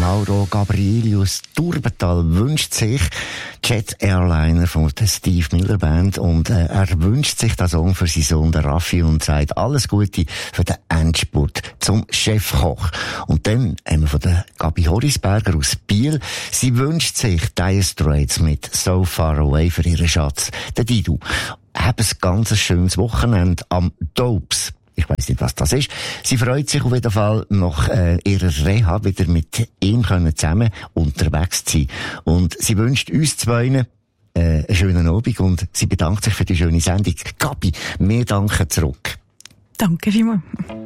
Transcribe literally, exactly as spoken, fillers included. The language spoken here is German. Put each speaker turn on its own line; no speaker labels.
Mauro Gabrieli aus Turbental wünscht sich Jet Airliner von der Steve Miller Band und äh, er wünscht sich den Song für seinen Sohn, der Raffi, und sagt alles Gute für den Endspurt zum Chefkoch. Und dann haben wir von der Gabi Horisberger aus Biel. Sie wünscht sich Dire Straits mit So Far Away für ihren Schatz, den Didu. Haben ein ganz schönes Wochenende am Dopes. Ich weiss nicht, was das ist. Sie freut sich auf jeden Fall, nach äh, ihrer Reha wieder mit ihm können zusammen unterwegs zu sein. Und sie wünscht uns zwei äh, einen schönen Abend und sie bedankt sich für die schöne Sendung. Gabi, wir danken zurück.
Danke vielmals.